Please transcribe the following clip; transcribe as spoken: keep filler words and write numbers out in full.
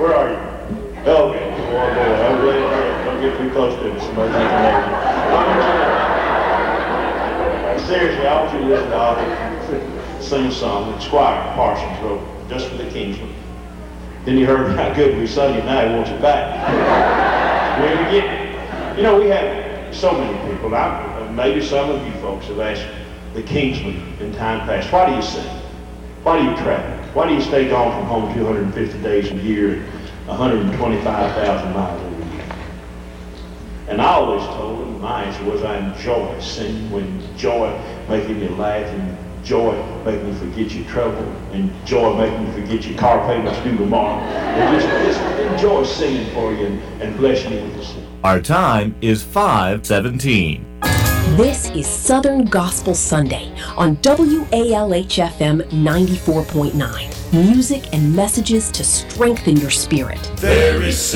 Where are you? Okay, boy, boy, I'm really, don't get too close to me. Somebody think I know you. Seriously, I want you to listen to Arthur sing a song that Squire Parsons wrote just for the Kingsmen. Then you heard how good we sung it, now he wants it back. Where you get it? You know, we have so many people. Now, maybe some of you folks have asked the Kingsmen in time past, why do you sing? Why do you travel? Why do you stay gone from home two hundred fifty days a year and one hundred twenty-five thousand miles a year? And I always told them, my answer was, I enjoy singing, when joy making me laugh, and joy making me forget your trouble, and joy making me forget your car payments due tomorrow. And just, just enjoy singing for you and, and blessing you with the song. Our time is five seventeen. This is Southern Gospel Sunday on W A L H F M ninety-four point nine. Music and messages to strengthen your spirit. There is